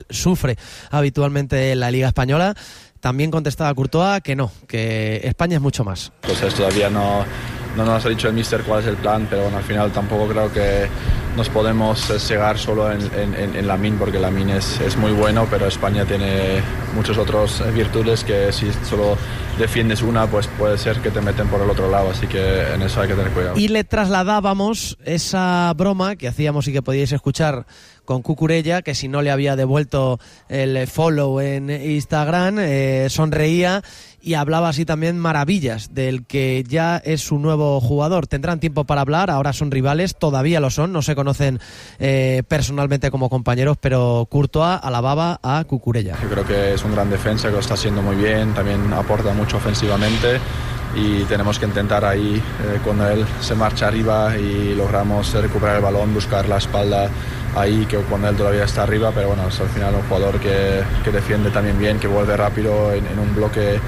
sufre habitualmente en la Liga Española. También contestaba Courtois que no, que España es mucho más. Entonces todavía no nos ha dicho el míster cuál es el plan, pero bueno, al final tampoco creo que nos podemos cegar solo en Lamine, porque Lamine es muy bueno, pero España tiene muchas otras virtudes que si solo defiendes una, pues puede ser que te meten por el otro lado, así que en eso hay que tener cuidado. Y le trasladábamos esa broma que hacíamos y que podíais escuchar con Cucurella, que si no le había devuelto el follow en Instagram, sonreía y hablaba así también maravillas del que ya es su nuevo jugador. Tendrán tiempo para hablar, ahora son rivales, todavía lo son, no se conocen personalmente como compañeros, pero Courtois alababa a Cucurella. Yo creo que es un gran defensa, que lo está haciendo muy bien, también aporta mucho ofensivamente y tenemos que intentar ahí, cuando él se marcha arriba y logramos recuperar el balón, buscar la espalda ahí, que cuando él todavía está arriba, pero bueno, es al final un jugador que defiende también bien, que vuelve rápido en un bloque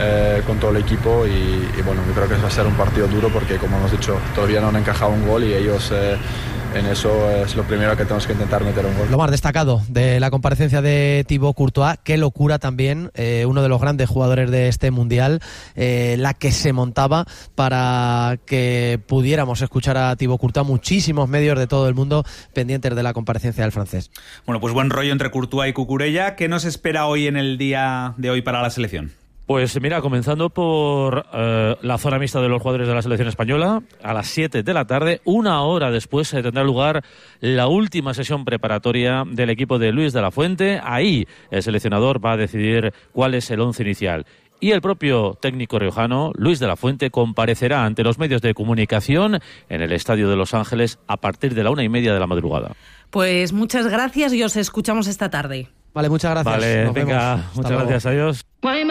con todo el equipo y bueno, yo creo que va a ser un partido duro porque, como hemos dicho, todavía no han encajado un gol y ellos en eso es lo primero que tenemos que intentar meter un gol. Lo más destacado de la comparecencia de Thibaut Courtois, qué locura también, uno de los grandes jugadores de este Mundial, la que se montaba para que pudiéramos escuchar a Thibaut Courtois, muchísimos medios de todo el mundo pendientes de la comparecencia del francés. Bueno, pues buen rollo entre Courtois y Cucurella. ¿Qué nos espera hoy en el día de hoy para la selección? Pues mira, comenzando por la zona mixta de los jugadores de la selección española, a las 7 de la tarde, una hora después tendrá lugar la última sesión preparatoria del equipo de Luis de la Fuente. Ahí el seleccionador va a decidir cuál es el once inicial. Y el propio técnico riojano, Luis de la Fuente, comparecerá ante los medios de comunicación en el Estadio de Los Ángeles a partir de la 1:30 de la madrugada. Pues muchas gracias y os escuchamos esta tarde. Vale, muchas gracias. Vale, nos venga, vemos. muchas gracias, adiós.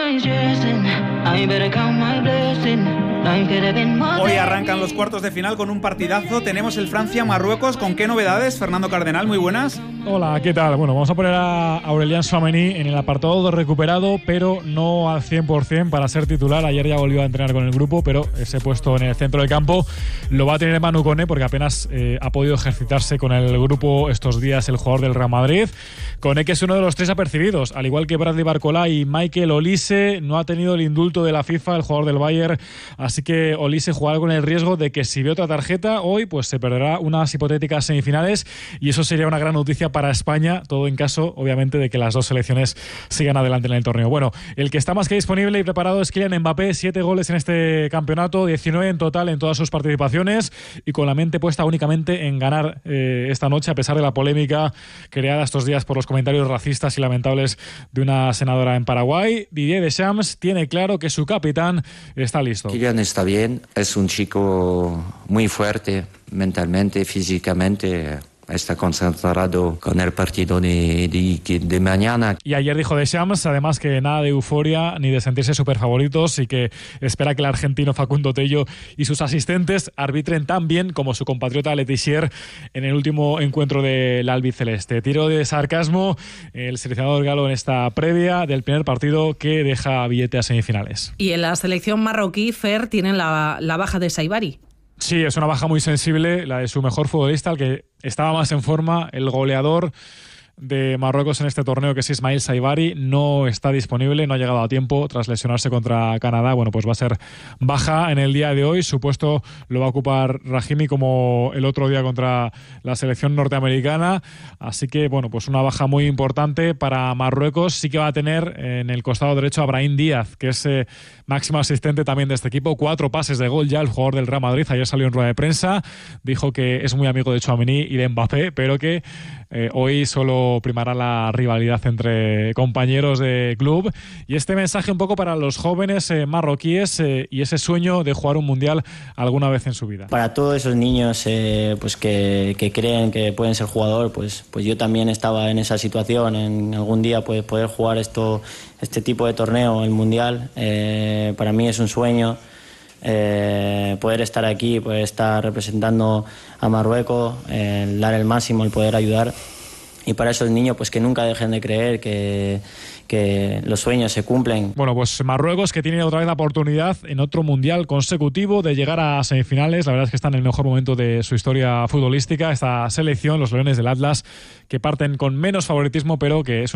Hoy arrancan los cuartos de final con un partidazo. Tenemos el Francia-Marruecos. ¿Con qué novedades? Fernando Cardenal, muy buenas. Hola, ¿qué tal? Bueno, vamos a poner a Aurélien Tchouameni en el apartado de recuperado, pero no al 100% para ser titular. Ayer ya volvió a entrenar con el grupo, pero ese puesto en el centro del campo lo va a tener Manu Koné, porque apenas ha podido ejercitarse con el grupo estos días el jugador del Real Madrid. Koné, que es uno de los tres apercibidos, al igual que Bradley Barcola y Michael Olise, no ha tenido el indulto de la FIFA, el jugador del Bayern, así que Olise jugará con el riesgo de que si ve otra tarjeta hoy, pues se perderá unas hipotéticas semifinales y eso sería una gran noticia para España, todo en caso, obviamente, de que las dos selecciones sigan adelante en el torneo. Bueno, el que está más que disponible y preparado es Kylian Mbappé, 7 goles en este campeonato, 19 en total en todas sus participaciones y con la mente puesta únicamente en ganar esta noche, a pesar de la polémica creada estos días por los comentarios racistas y lamentables de una senadora en Paraguay. Didier Deschamps tiene claro que su capitán está listo. Kylian está bien, es un chico muy fuerte mentalmente, físicamente. Está concentrado con el partido de mañana. Y ayer dijo Deschamps, además, que nada de euforia ni de sentirse súper favoritos y que espera que el argentino Facundo Tello y sus asistentes arbitren tan bien como su compatriota Letizia en el último encuentro del albiceleste. Tiro de sarcasmo el seleccionador galo en esta previa del primer partido que deja billete a semifinales. Y en la selección marroquí, Fer, tienen la baja de Saibari. Sí, es una baja muy sensible, la de su mejor futbolista, el que estaba más en forma, el goleador de Marruecos en este torneo, que es Ismail Saibari, no está disponible, no ha llegado a tiempo tras lesionarse contra Canadá. Bueno, pues va a ser baja en el día de hoy. Su puesto lo va a ocupar Rahimi, como el otro día contra la selección norteamericana. Así que, bueno, pues una baja muy importante para Marruecos. Sí que va a tener en el costado derecho a Brahim Díaz, que es máximo asistente también de este equipo. 4 pases de gol ya el jugador del Real Madrid. Ayer salió en rueda de prensa, dijo que es muy amigo de Tchouameni y de Mbappé, pero que hoy solo primará la rivalidad entre compañeros de club. Y este mensaje un poco para los jóvenes marroquíes y ese sueño de jugar un mundial alguna vez en su vida. Para todos esos niños pues que creen que pueden ser jugador, pues yo también estaba en esa situación, en algún día pues poder jugar este tipo de torneo, el mundial. Para mí es un sueño. Poder estar aquí, poder estar representando a Marruecos, dar el máximo, el poder ayudar. Y para esos niños, pues que nunca dejen de creer que los sueños se cumplen. Bueno, pues Marruecos, que tiene otra vez la oportunidad en otro mundial consecutivo de llegar a semifinales. La verdad es que están en el mejor momento de su historia futbolística. Esta selección, los Leones del Atlas, que parten con menos favoritismo, pero que es